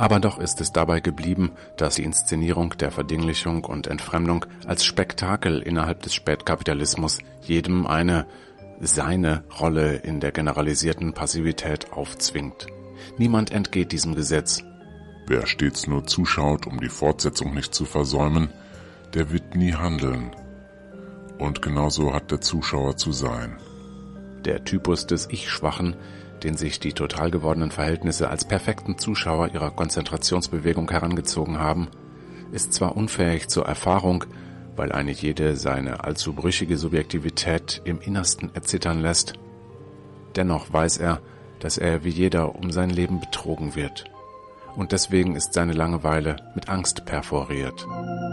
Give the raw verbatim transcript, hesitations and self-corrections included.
Aber doch ist es dabei geblieben, dass die Inszenierung der Verdinglichung und Entfremdung als Spektakel innerhalb des Spätkapitalismus jedem eine, seine Rolle in der generalisierten Passivität aufzwingt. Niemand entgeht diesem Gesetz. Wer stets nur zuschaut, um die Fortsetzung nicht zu versäumen, der wird nie handeln. Und genauso hat der Zuschauer zu sein. Der Typus des Ich-Schwachen, den sich die total gewordenen Verhältnisse als perfekten Zuschauer ihrer Konzentrationsbewegung herangezogen haben, ist zwar unfähig zur Erfahrung, weil eine jede seine allzu brüchige Subjektivität im Innersten erzittern lässt, dennoch weiß er, dass er wie jeder um sein Leben betrogen wird. Und deswegen ist seine Langeweile mit Angst perforiert.